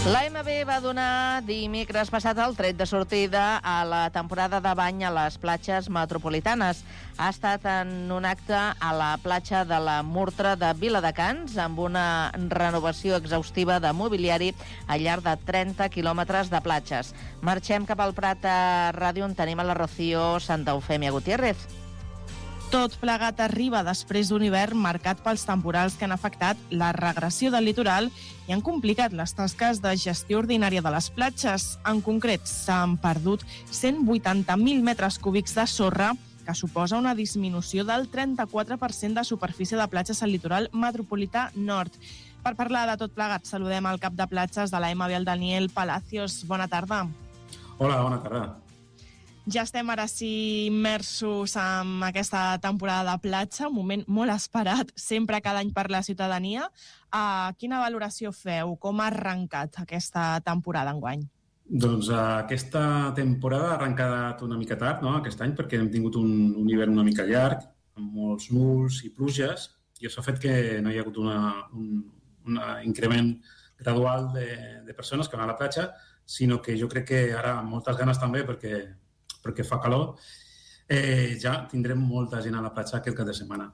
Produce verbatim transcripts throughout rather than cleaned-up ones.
L'A M B va donar dimecres passat el tret de sortida a la temporada de bany a les platges metropolitanes. Ha estat en un acte a la platja de la Murtra de Viladecans amb una renovació exhaustiva de mobiliari al llarg de trenta quilòmetres de platges. Marxem cap al Prat a Ràdio, on tenim a la Rocío Santa Eufèmia Gutiérrez. Tot plegat arriba després d'un hivern marcat pels temporals que han afectat la regressió del litoral i han complicat les tasques de gestió ordinària de les platges. En concret, s'han perdut cent vuitanta mil metres cúbics de sorra, que suposa una disminució del trenta-quatre per cent de superfície de platges al litoral metropolità nord. Per parlar de tot plegat, saludem el cap de platges de l'A M B, el Daniel Palacios. Bona tarda. Hola, bona tarda. Ja estem ara sí immersos en aquesta temporada de platja, un moment molt esperat sempre cada any per la ciutadania. Uh, quina valoració feu? Com ha arrencat aquesta temporada enguany? Doncs uh, aquesta temporada ha arrencat una mica tard, no?, aquest any, perquè hem tingut un, un hivern una mica llarg, amb molts nuls i pluges, i això ha fet que no hi ha hagut una, un, un increment gradual de, de persones que van a la platja, sinó que jo crec que ara amb moltes ganes també, perquè perquè fa calor, eh, ja tindrem molta gent a la platja aquest cap de setmana.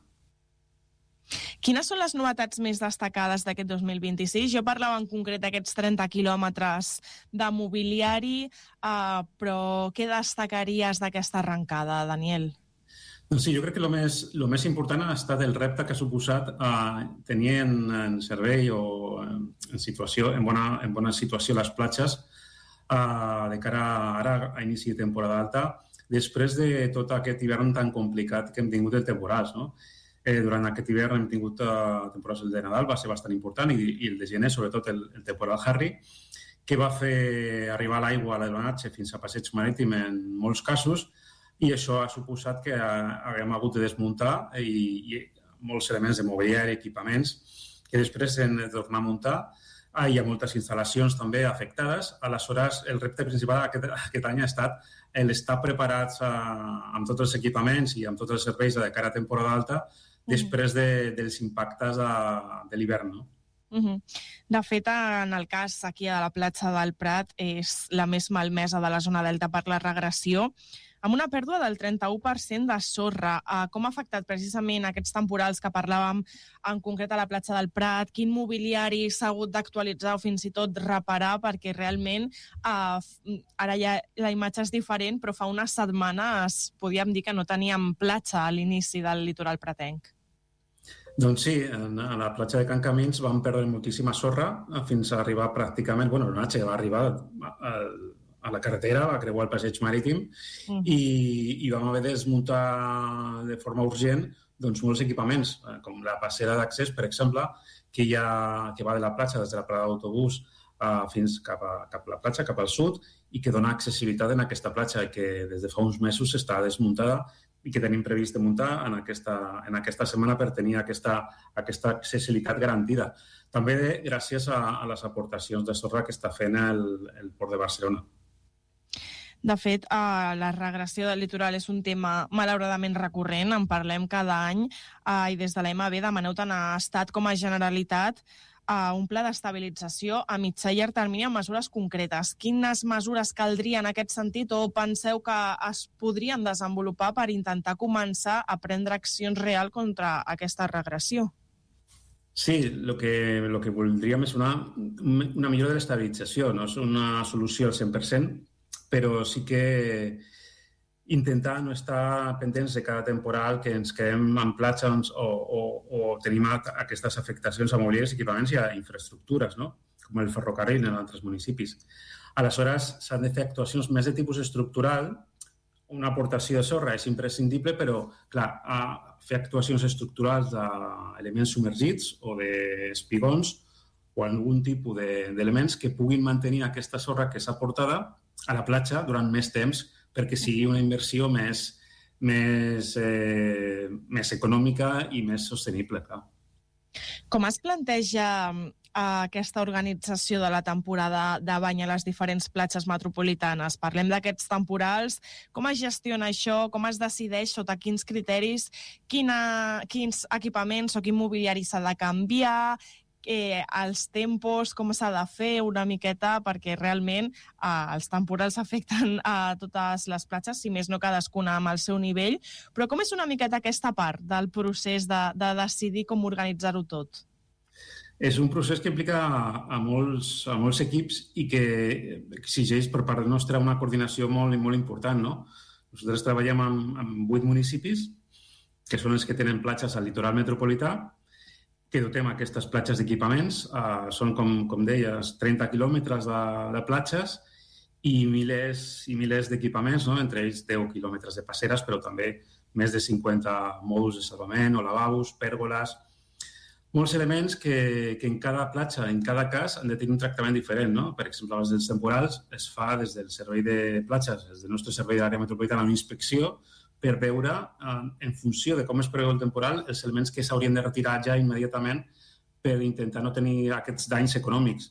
Quines són les novetats més destacades d'aquest dos mil vint-i-sis? Jo parlava en concret d'aquests trenta quilòmetres de mobiliari, eh, però què destacaries d'aquesta arrencada, Daniel? Doncs sí, jo crec que el més, el més important ha estat el repte que ha suposat eh, tenir en, en servei o en, situació, en, bona, en bona situació les platges Uh, de cara ara a inici de temporada alta, després de tot aquest hivern tan complicat que hem tingut de temporals, no? Eh, durant aquest hivern hem tingut uh, temporals, el de Nadal va ser bastant important, i, i el de gener, sobretot el, el temporal Harry, que va fer arribar l'aigua a l'Elbanatge fins a passeig marítim en molts casos, i això ha suposat que uh, haguem hagut de desmuntar i, i molts elements de mobiliari, equipaments, que després hem de tornar a muntar. Ah, hi ha moltes instal·lacions també afectades. Aleshores, el repte principal aquest, aquest any ha estat l'estar preparats a, amb tots els equipaments i amb tots els serveis de cara a temporada alta després de, dels impactes de, de l'hivern, no? Uh-huh. De fet, en el cas aquí a la platja del Prat, és la més malmesa de la zona delta per la regressió, amb una pèrdua del trenta-u per cent de sorra. Uh, com ha afectat precisament aquests temporals que parlàvem en concret a la platja del Prat? Quin mobiliari s'ha hagut d'actualitzar o fins i tot reparar? Perquè realment uh, ara ja la imatge és diferent, però fa unes setmanes podíem dir que no teníem platja a l'inici del litoral pratenc. Doncs sí, a la platja de Can Camins vam perdre moltíssima sorra fins a arribar pràcticament, bueno, l'onatge va arribar a, a la carretera, va creuar el passeig marítim mm. i, i vam haver de desmuntar de forma urgent doncs, molts equipaments, com la passera d'accés, per exemple, que, ha, que va de la platja, des de la parada d'autobús uh, fins cap a, cap a la platja, cap al sud, i que dona accessibilitat en aquesta platja, que des de fa uns mesos està desmuntada i que tenim previst de muntar en aquesta, en aquesta setmana per tenir aquesta, aquesta accessibilitat garantida. També gràcies a, a les aportacions de sorra que està fent el, el Port de Barcelona. De fet, eh, la regressió del litoral és un tema malauradament recurrent, en parlem cada any, eh, i des de l'A M B demaneu tant a Estat com a Generalitat eh, un pla d'estabilització a mitjà i llarg termini amb mesures concretes. Quines mesures caldrien en aquest sentit o penseu que es podrien desenvolupar per intentar començar a prendre accions reals contra aquesta regressió? Sí, el que, lo que voldríem és una, una millora de l'estabilització, no és una solució al cent per cent, però sí que intentar no estar pendents de cada temporal que ens quedem en platja o, o, o tenim aquestes afectacions a mobiliaris, equipaments i a infraestructures, no? Com el ferrocarril en altres municipis. Aleshores, s'han de fer actuacions més de tipus estructural. Una aportació de sorra és imprescindible, però, clar, a fer actuacions estructurals d'elements submergits o d'espigons o algun tipus d'elements que puguin mantenir aquesta sorra que s'ha aportada a la platja durant més temps perquè sigui una inversió més, més, eh, més econòmica i més sostenible, clar. Com es planteja aquesta organització de la temporada de bany a les diferents platges metropolitanes? Parlem d'aquests temporals, com es gestiona això, com es decideix, sota quins criteris, quina, quins equipaments o quin mobiliari s'ha de canviar, eh, els tempos, com s'ha de fer una miqueta, perquè realment eh, els temporals afecten a totes les platges, si més no cadascuna amb el seu nivell. Però com és una miqueta aquesta part del procés de, de decidir com organitzar-ho tot? És un procés que implica a molts, a molts equips i que exigeix per part nostra una coordinació molt, molt important, no? Nosaltres treballem amb, amb vuit municipis, que són els que tenen platges al litoral metropolità, que dotem aquestes platges d'equipaments. Uh, són, com, com deies, trenta quilòmetres de, de platges i milers i milers d'equipaments, no? Entre ells deu quilòmetres de passeres, però també més de cinquanta mòduls de salvament o lavabos, pèrgoles, molts elements que, que en cada platja, en cada cas, han de tenir un tractament diferent, no? Per exemple, els dels temporals es fa des del servei de platges, des del nostre servei de l'àrea metropolitana, una inspecció per veure, en funció de com es preveu el temporal, els elements que s'haurien de retirar ja immediatament per intentar no tenir aquests danys econòmics.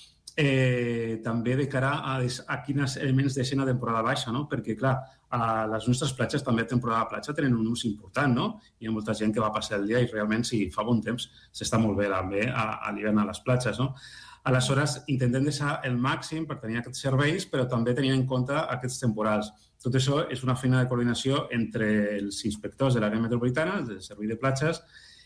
Eh, també de cara a, a quins elements deixen a temporada baixa, no? Perquè, clar, a les nostres platges també a temporada de platja tenen un ús important, no? Hi ha molta gent que va passar el dia i realment, si fa bon temps, s'està molt bé també a, a l'hivern a les platges, no? Aleshores, intentem deixar el màxim per tenir aquests serveis, però també tenint en compte aquests temporals. Tot això és una feina de coordinació entre els inspectors de l'àrea metropolitana, del servei de platges,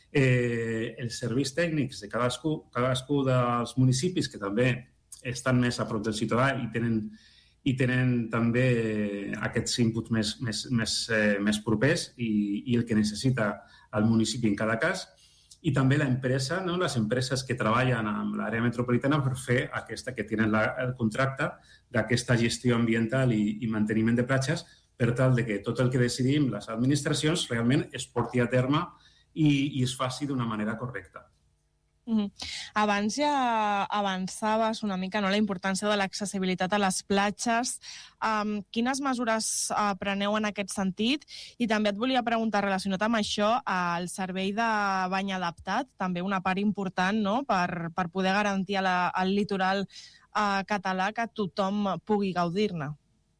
eh, els serveis tècnics de cadascú, cadascú dels municipis, que també estan més a prop del ciutadà i tenen, i tenen també aquests inputs més, més, més, eh, més propers i, i el que necessita el municipi en cada cas. I també l'empresa, no? Les empreses que treballen amb l'àrea metropolitana per fer aquesta, que tenen la, el contracte d'aquesta gestió ambiental i, i manteniment de platges per tal de que tot el que decidim les administracions realment es porti a terme i, i es faci d'una manera correcta. Mm-hmm. Abans ja avançaves una mica, no?, la importància de l'accessibilitat a les platges. Um, quines mesures uh, preneu en aquest sentit? I també et volia preguntar, relacionat amb això, el servei de bany adaptat, també una part important, no?, per, per poder garantir la, al litoral uh, català que tothom pugui gaudir-ne.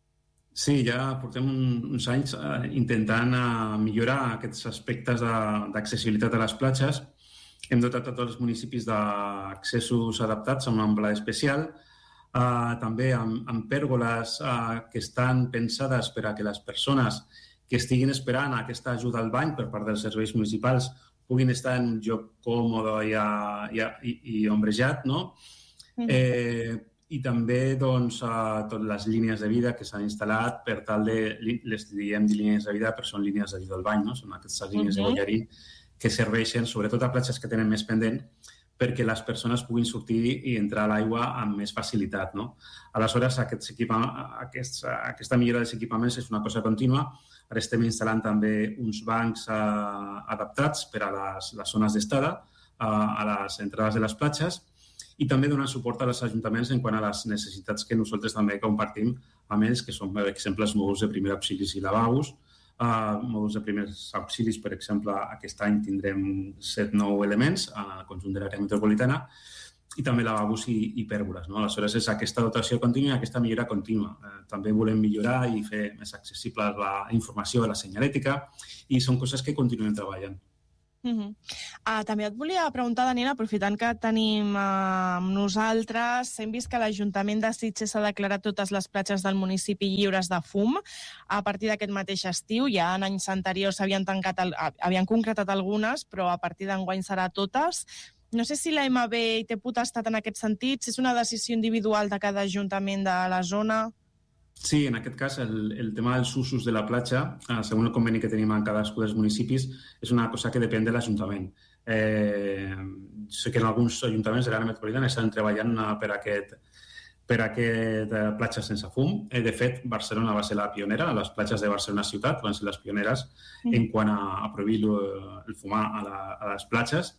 Sí, ja portem un, uns anys uh, intentant uh, millorar aquests aspectes d'accessibilitat a les platges. Hem dotat a tots els municipis d'accessos adaptats amb un pla especial, eh, també amb, amb pèrgoles eh, que estan pensades per a que les persones que estiguin esperant aquesta ajuda al bany per part dels serveis municipals puguin estar en un lloc còmode i, i, i, i ombrejat, no? Mm. Eh, I també doncs, eh, totes les línies de vida que s'han instal·lat per tal de, les diem línies de vida, però són línies d'ajuda al bany, no? Són aquestes línies mm-hmm. de boiarí que serveixen, sobretot a platges que tenen més pendent, perquè les persones puguin sortir i entrar a l'aigua amb més facilitat, no? Aleshores, aquests equipa... aquests, aquesta millora dels equipaments és una cosa contínua. Ara estem instal·lant també uns bancs eh, adaptats per a les, les zones d'estada, eh, a les entrades de les platges, i també donant suport a els ajuntaments en quant a les necessitats que nosaltres també compartim amb ells, que són, per exemple, els mòduls de primers auxilis i lavabos. Uh, mòduls de primers auxilis, per exemple, aquest any tindrem set nou elements al conjunt de l'àrea metropolitana i també lavabos i, i pèrgoles, no? Aleshores, és aquesta dotació contínua i aquesta millora contínua. Uh, també volem millorar i fer més accessible la informació de la senyalètica i són coses que continuem treballant. Uh-huh. Uh, també et volia preguntar, Daniel, aprofitant que tenim uh, amb nosaltres, hem vist que l'Ajuntament de Sitges ha declarat totes les platges del municipi lliures de fum a partir d'aquest mateix estiu. Ja en anys anteriors havien, tancat el, havien concretat algunes, però a partir d'enguany serà totes. No sé si l'A M B hi té potestat en aquest sentit, si és una decisió individual de cada ajuntament de la zona. Sí, en aquest cas, el, el tema dels usos de la platja, eh, segons el conveni que tenim en cadascun dels municipis, és una cosa que depèn de l'Ajuntament. Eh, sé que en alguns ajuntaments de l'àrea metropolitana estan treballant per aquest, per aquest eh, platja sense fum. Eh, de fet, Barcelona va ser la pionera, les platges de Barcelona ciutat van ser les pioneres mm. en quant a, a prohibir el fumar a, la, a les platges.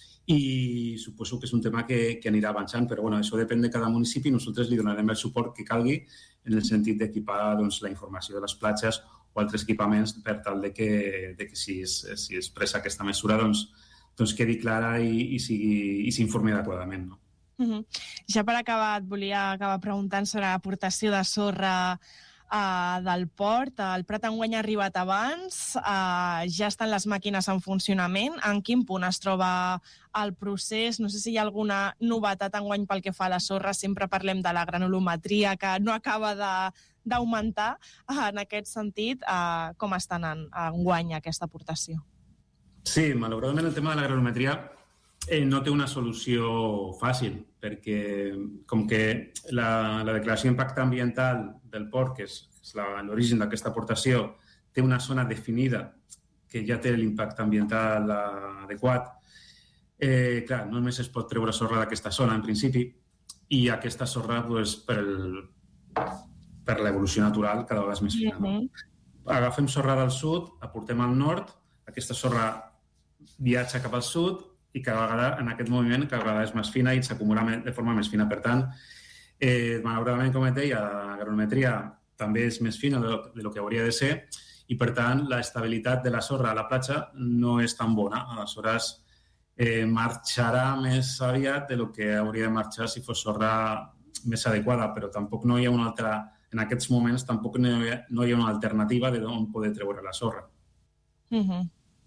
I suposo que és un tema que, que anirà avançant, però bueno, això depèn de cada municipi. Nosaltres li donarem el suport que calgui en el sentit d'equipar doncs, la informació de les platges o altres equipaments per tal de que, de que si, es, si es presa aquesta mesura doncs, doncs quedi clara i, i, sigui, i s'informi adequadament, no? Uh-huh. Ja per acabar, et volia acabar preguntant sobre l'aportació de sorra uh, del port. El Prat enguany ha arribat abans, uh, ja estan les màquines en funcionament. En quin punt es troba el procés? No sé si hi ha alguna novetat enguany pel que fa a la sorra. Sempre parlem de la granulometria, que no acaba de d'augmentar. Uh, en aquest sentit, uh, com estan en, enguany aquesta aportació? Sí, malauradament el tema de la granulometria Eh, no té una solució fàcil, perquè com que la, la declaració d'impacte ambiental del port, que és, és l'origen d'aquesta aportació, té una zona definida que ja té l'impacte ambiental adequat, eh, clar, només es pot treure sorra d'aquesta zona, en principi, i aquesta sorra, pues, per, el, per l'evolució natural, cada vegada és més fina. No? Agafem sorra del sud, aportem al nord, aquesta sorra viatja cap al sud, i cada vegada, en aquest moviment, cada vegada és més fina i s'acumula de forma més fina. Per tant, eh, malauradament, com et deia, la granulometria també és més fina de lo, de lo que hauria de ser i, per tant, l'estabilitat de la sorra a la platja no és tan bona. Aleshores, eh, marxarà més aviat de lo que hauria de marxar si fos sorra més adequada, però tampoc no hi ha una altra... En aquests moments tampoc no hi ha, no hi ha una alternativa de d'on poder treure la sorra. Mhm.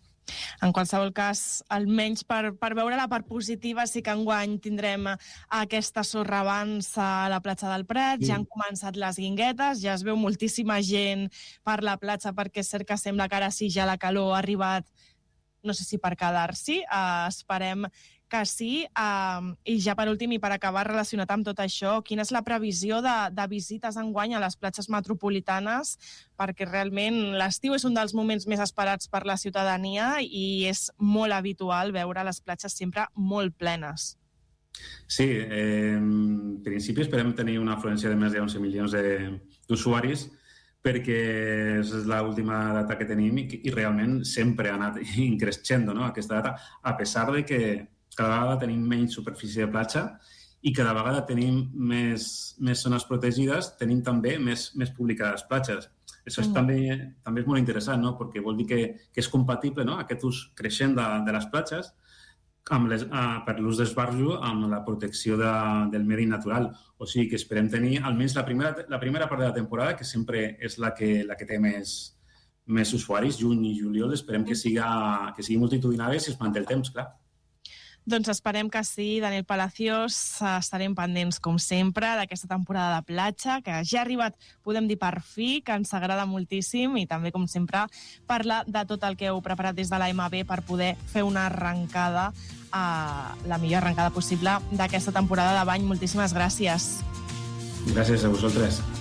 En qualsevol cas, almenys per, per veure la part positiva, sí que enguany tindrem aquesta sorra abans a la platja del Prat, sí. Ja han començat les guinguetes, ja es veu moltíssima gent per la platja perquè és cert que sembla que ara sí ja la calor ha arribat, no sé si per quedar-s'hi, uh, esperem que sí. Uh, I ja per últim, i per acabar relacionat amb tot això, quina és la previsió de, de visites enguany a les platges metropolitanes? Perquè realment l'estiu és un dels moments més esperats per la ciutadania i és molt habitual veure les platges sempre molt plenes. Sí, eh, en principi esperem tenir una afluència de més de onze milions d'usuaris perquè és l'última data que tenim i, i realment sempre ha anat increixent, no? Aquesta data, a pesar de que cada vegada tenim menys superfície de platja i cada vegada tenim més, més zones protegides, tenim també més, més publicades platges. Això és mm. també, també és molt interessant, no? Perquè vol dir que, que és compatible, no? Aquest ús creixent de, de les platges amb les, uh, per l'ús d'esbarjo amb la protecció de, del medi natural. O sigui que esperem tenir almenys la primera, la primera part de la temporada, que sempre és la que, la que té més, més usuaris, juny i juliol, esperem que, siga, que sigui multitudinària si es manté el temps, clar. Doncs esperem que sí, Daniel Palacios. Estarem pendents, com sempre, d'aquesta temporada de platja, que ja ha arribat, podem dir, per fi, que ens agrada moltíssim i també, com sempre, parlar de tot el que heu preparat des de l'A M B per poder fer una arrencada, eh, la millor arrencada possible d'aquesta temporada de bany. Moltíssimes gràcies. Gràcies a vosaltres.